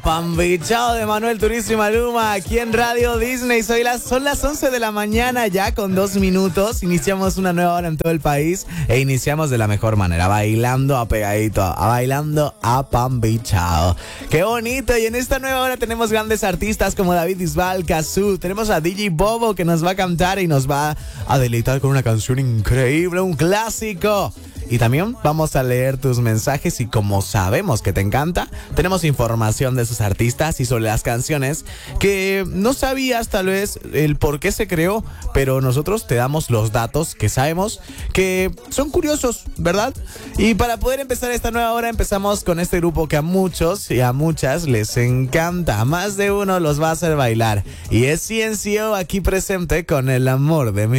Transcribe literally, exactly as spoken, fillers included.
Pambichao de Manuel Turizo y Maluma aquí en Radio Disney. Soy las, son las once de la mañana ya con dos minutos. Iniciamos una nueva hora en todo el país e iniciamos de la mejor manera, bailando apegadito, a bailando a Pambichao. ¡Qué bonito! Y en esta nueva hora tenemos grandes artistas como David Bisbal, Kazoo. Tenemos a D J Bobo que nos va a cantar y nos va a deleitar con una canción increíble, un clásico. Y también vamos a leer tus mensajes y como sabemos que te encanta, tenemos información de esos artistas y sobre las canciones que no sabías tal vez el por qué se creó, pero nosotros te damos los datos que sabemos que son curiosos, ¿verdad? Y para poder empezar esta nueva hora empezamos con este grupo que a muchos y a muchas les encanta. A más de uno los va a hacer bailar. Y es C N C O aquí presente con El amor de mi